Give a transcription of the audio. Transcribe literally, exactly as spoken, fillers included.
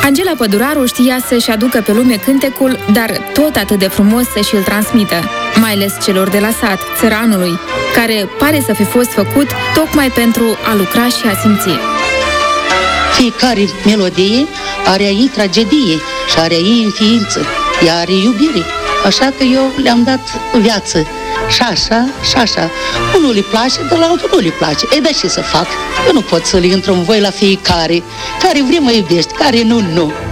Angela Păduraru știa să-și aducă pe lume cântecul, dar tot atât de frumos să și-l transmită, mai ales celor de la sat, țăranului, care pare să fi fost făcut tocmai pentru a lucra și a simți. Fiecare melodie are ei tragedie și are ei înființă, ea are iubire, așa că eu le-am dat viață. Și așa, și așa. Unul îi place, dar la altul nu îi place. Ei, dar ce să fac? Eu nu pot să le intru în voi la fiecare. Care vrei mă iubești, care nu, nu.